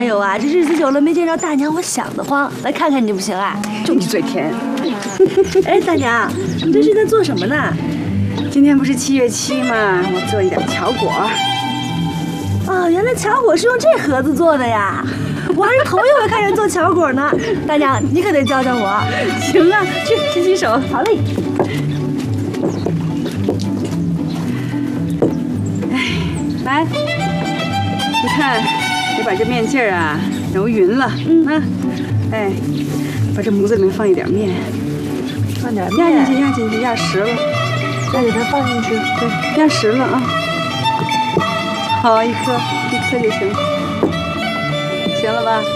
哎呦啊，这日子久了没见着大娘，我想得慌，来看看你不行啊？ 就你嘴甜。 哎，大娘，你这是在做什么呢？ 今天不是7月7吗？我做一点巧果。 哦，原来巧果是用这盒子做的呀！我还是头一回看人做巧果呢。大娘，你可得教教我。 行啊，去洗洗手。 好嘞。 哎，来，你看，得把这面劲儿啊揉匀了。哎，把这模子里面放一点面， 放点压面， 进去，压实了。 再给它放进去。 对，压实了啊。好，一颗就行，行了吧？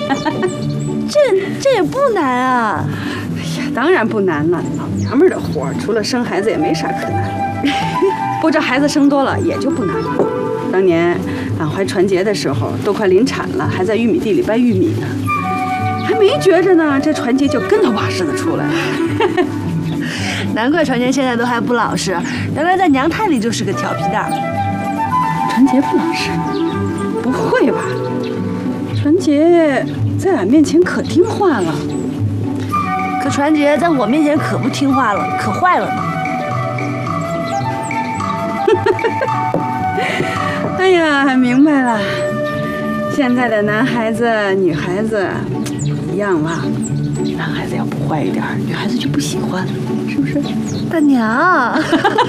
这也不难啊。 哎呀，当然不难了，老娘们儿的活儿，除了生孩子也没啥可难的。不过这孩子生多了也就不难了。当年俺怀传杰的时候，都快临产了，还在玉米地里掰玉米呢，还没觉着呢，这传杰就跟头把式的出来了。 难怪传杰现在都还不老实，原来在娘胎里就是个调皮蛋儿。 传杰不老实？不会吧？传杰在俺面前可听话了。 可传杰在我面前可不听话了，可坏了呢。 哎呀，明白了，现在的男孩子、女孩子一样了。男孩子要不坏一点，女孩子就不喜欢，是不是？ 大娘。